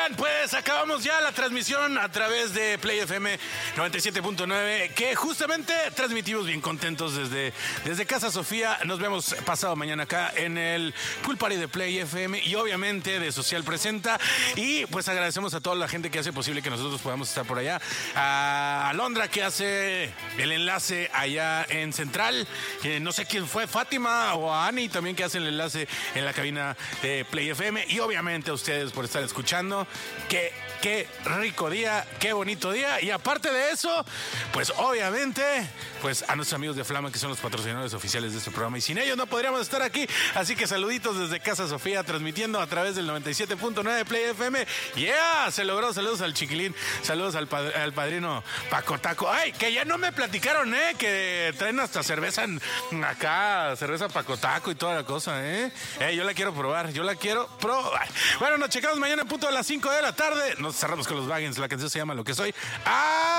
Oigan, pues acabamos ya la transmisión a través de Play FM 97.9, que justamente transmitimos bien contentos desde Casa Sofía. Nos vemos pasado mañana acá en el Pool Party de Play FM y obviamente de Social Presenta. Y pues agradecemos a toda la gente que hace posible que nosotros podamos estar por allá. A Alondra, que hace el enlace allá en Central. No sé quién fue, Fátima o a Ani también, que hace el enlace en la cabina de Play FM. Y obviamente a ustedes por estar escuchando. Qué rico día, qué bonito día. Y aparte de eso, pues obviamente, pues a nuestros amigos de Flama, que son los patrocinadores oficiales de este programa. Y sin ellos no podríamos estar aquí. Así que saluditos desde Casa Sofía, transmitiendo a través del 97.9 de Play FM. ¡Yeah! Se logró. Saludos al chiquilín. Saludos al padrino Paco Taco. ¡Ay! Que ya no me platicaron, que traen hasta cerveza acá, cerveza Paco Taco y toda la cosa, Yo la quiero probar. Bueno, nos checamos mañana en punto de las 5 de la tarde. Nos cerramos con los Baggins. La canción se llama Lo que soy. ¡Ah!